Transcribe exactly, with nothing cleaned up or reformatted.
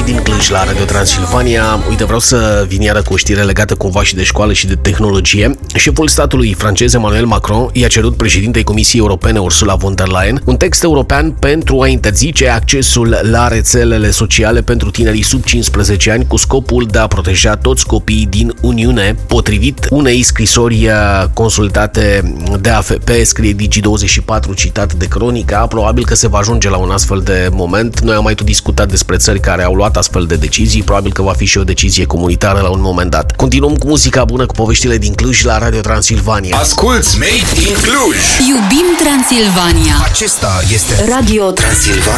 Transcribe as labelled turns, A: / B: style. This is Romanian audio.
A: Made in Cluj la Radio Transilvania. Uite, vreau să vin iară cu o știre legată cumva și de școală și de tehnologie. Șeful statului francez Emmanuel Macron i-a cerut președintei Comisiei Europene Ursula von der Leyen un text european pentru a interzice accesul la rețelele sociale pentru tinerii sub cincisprezece ani cu scopul de a proteja toți copiii din Uniune. Potrivit unei scrisori consultate de A F P, scrie Digi douăzeci și patru, citat de Cronica, probabil că se va ajunge la un astfel de moment. Noi am mai tot discutat despre țări care au luat astfel de decizii, probabil că va fi și o decizie comunitară la un moment dat. Continuăm cu muzica bună, cu poveștile din Cluj la Radio Transilvania.
B: Asculți Made in Cluj!
C: Iubim Transilvania!
B: Acesta este Radio Transilvania.